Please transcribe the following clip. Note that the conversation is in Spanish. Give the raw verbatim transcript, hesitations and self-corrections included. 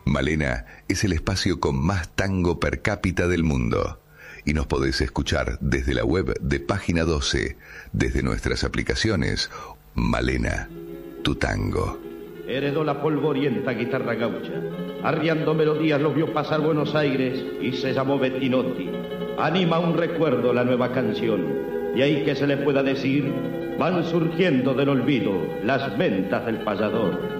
Malena es el espacio con más tango per cápita del mundo. Y nos podés escuchar desde la web de Página doce, desde nuestras aplicaciones. Malena, tu tango. Heredó la polvorienta guitarra gaucha. Arriando melodías los vio pasar Buenos Aires y se llamó Bettinotti. Anima un recuerdo la nueva canción. Y ahí que se le pueda decir, van surgiendo del olvido las ventas del payador.